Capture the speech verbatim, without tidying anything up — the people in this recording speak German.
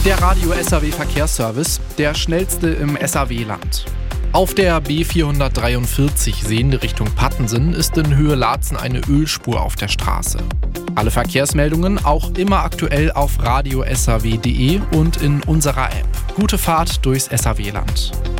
Der Radio S A W Verkehrsservice, der schnellste im S A W-Land. Auf der B vierhundertdreiundvierzig sehende Richtung Pattensen ist in Höhe Laatzen eine Ölspur auf der Straße. Alle Verkehrsmeldungen auch immer aktuell auf radio s a w punkt d e und in unserer App. Gute Fahrt durchs S A W-Land.